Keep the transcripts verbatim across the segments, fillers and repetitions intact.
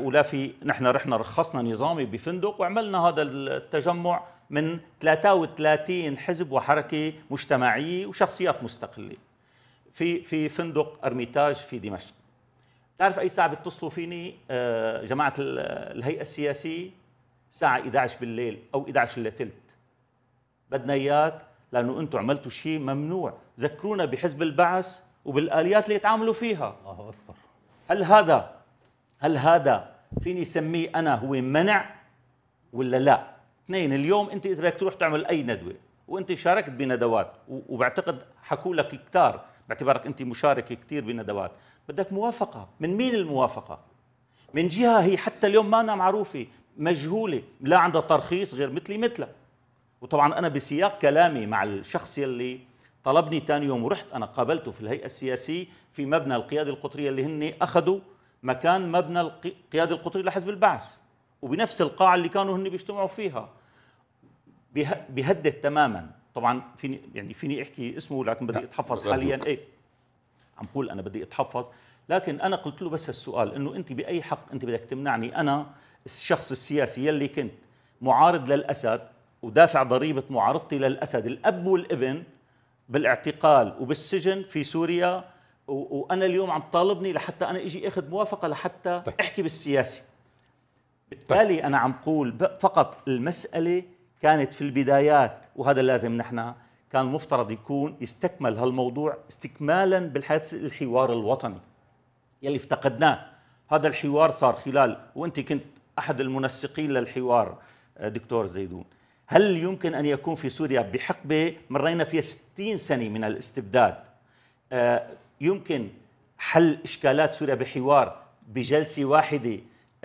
ولا في. نحن رحنا رخصنا نظامي بفندق وعملنا هذا التجمع من ثلاثة وثلاثين حزب وحركة مجتمعية وشخصيات مستقلة في في فندق أرميتاج في دمشق. تعرف أي ساعة بيتصلوا فيني جماعة الهيئة السياسية؟ الساعة إحدى عشر بالليل أو إحدى عشر إلا ثلث. بدنا إياك لأنه أنتم عملتوا شيء ممنوع، ذكرونا بحزب البعث وبالآليات اللي يتعاملوا فيها. الله أكبر. هل هذا هل هذا فيني سميه أنا هو منع ولا لا؟ اثنين، اليوم أنت إذا بدك تروح تعمل أي ندوة وأنت شاركت بندوات وبعتقد حكوا لك كتار باعتبارك أنت مشارك كتير بندوات، بدك موافقة. من مين الموافقة؟ من جهة هي حتى اليوم ما أنا معروفة، مجهولة، لا عندها ترخيص غير مثلي مثلها. وطبعا أنا بسياق كلامي مع الشخص يلي طلبني ثاني يوم ورحت أنا قابلته في الهيئة السياسية في مبنى القيادة القطرية اللي هن أخذوا مكان مبنى القيادة القطرية لحزب البعث، وبنفس القاعة اللي كانوا هن بيجتمعوا فيها. بيهدد تماما. طبعا فيني يعني فيني احكي اسمه لكن بدي اتحفظ حاليا. ايه عم بقول انا بدي اتحفظ، لكن انا قلت له بس السؤال انه انت باي حق انت بدك تمنعني انا الشخص السياسي يلي كنت معارض للاسد ودافع ضريبه معارضتي للاسد الاب والابن بالاعتقال وبالسجن في سوريا، وانا اليوم عم طالبني لحتى انا اجي اخذ موافقه لحتى طيب. احكي بالسياسي. بالتالي طيب. انا عم قول فقط المساله كانت في البدايات، وهذا لازم نحن كان مفترض يكون يستكمل هالموضوع استكمالا بالحديث الحوار الوطني يلي افتقدناه. هذا الحوار صار خلال، وانت كنت احد المنسقين للحوار دكتور زيدون. هل يمكن ان يكون في سوريا بحقبه مرينا فيها ستين سنه من الاستبداد يمكن حل اشكالات سوريا بحوار بجلسه واحده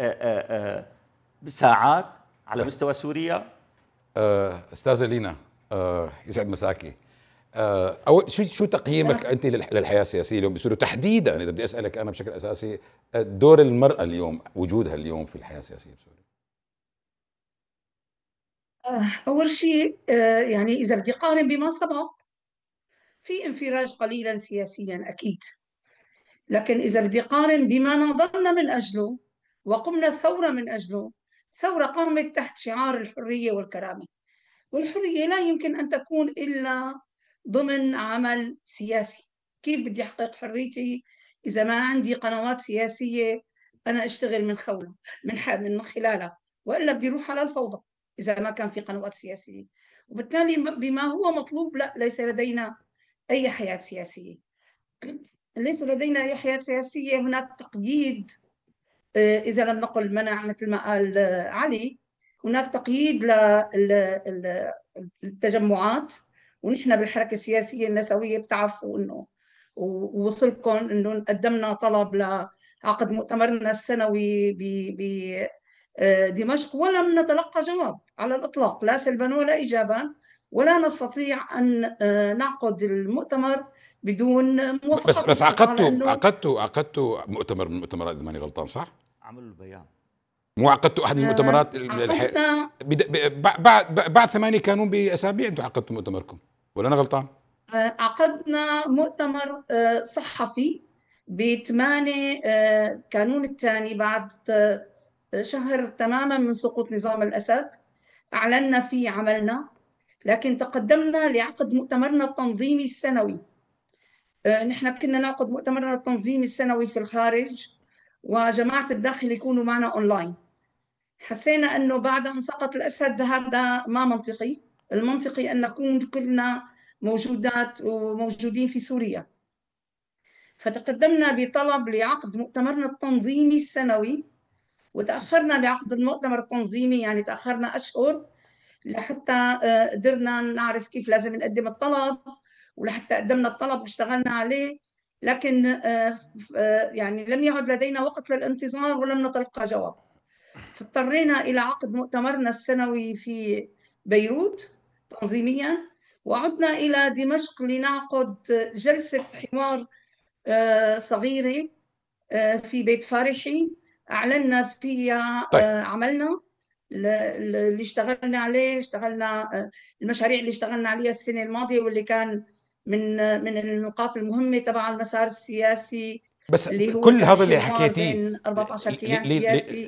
بساعات على مستوى سوريا؟ استاذه لينا، أه يسعد مساكي. أه اول شو شو تقييمك انت للحياه السياسيه اليوم بسوريا تحديدا؟ اذا بدي اسالك انا بشكل اساسي، دور المراه اليوم، وجودها اليوم في الحياه السياسيه بسوريا. اول شيء يعني اذا بدي اقارن بما سبق، في انفراج قليلا سياسيا اكيد، لكن اذا بدي اقارن بما ناضلنا من اجله وقمنا ثوره من اجله، ثوره قامت تحت شعار الحريه والكرامه. والحرية لا يمكن أن تكون إلا ضمن عمل سياسي. كيف بدي أحقق حريتي إذا ما عندي قنوات سياسية أنا أشتغل من خولها من من خلالها، وإلا بدي أروح على الفوضى إذا ما كان في قنوات سياسية. وبالتالي بما هو مطلوب، لا، ليس لدينا أي حياة سياسية. ليس لدينا أي حياة سياسية. هناك تقييد، إذا لم نقل منع مثل ما قال علي، هناك تقييد للتجمعات. ونحن بالحركة السياسية النسوية بتعرفوا إنه ووصلكم إنه قدمنا طلب لعقد مؤتمرنا السنوي بدمشق ولم نتلقى جواب على الإطلاق، لا سلبا ولا إيجابا، ولا نستطيع أن نعقد المؤتمر بدون موافقة. بس بس عقدتوا عقدتوا عقدتوا مؤتمر من المؤتمرات اذا ماني غلطان، صح؟ عملوا البيان. مو عقدتوا احد المؤتمرات الحي... بعد بعد ثمانية كانون باسابيع انتم عقدتوا مؤتمركم، ولا انا غلطان؟ عقدنا مؤتمر صحفي ب ثمانية كانون الثاني بعد شهر تماما من سقوط نظام الاسد، اعلنا فيه عملنا، لكن تقدمنا لعقد مؤتمرنا التنظيمي السنوي. نحن كنا نعقد مؤتمرنا التنظيمي السنوي في الخارج، وجماعة الداخل يكونوا معنا أونلاين. حسينا أنه بعد أن سقط الأسد هذا ما منطقي. المنطقي أن نكون كلنا موجودات وموجودين في سوريا. فتقدمنا بطلب لعقد مؤتمرنا التنظيمي السنوي، وتأخرنا بعقد المؤتمر التنظيمي، يعني تأخرنا أشهر لحتى قدرنا نعرف كيف لازم نقدم الطلب، ولحتى قدمنا الطلب واشتغلنا عليه، لكن يعني لم يعد لدينا وقت للانتظار ولم نتلقى جواب. فاضطرينا إلى عقد مؤتمرنا السنوي في بيروت تنظيميا، وعدنا إلى دمشق لنعقد جلسة حوار صغيرة في بيت فارحي أعلنا فيها طيب. عملنا اللي اشتغلنا عليه، اشتغلنا المشاريع اللي اشتغلنا عليها السنة الماضية، واللي كان من من النقاط المهمة تبع المسار السياسي، بس اللي هو كل هذا اللي حكيتيه أربعة عشر كيان سياسي.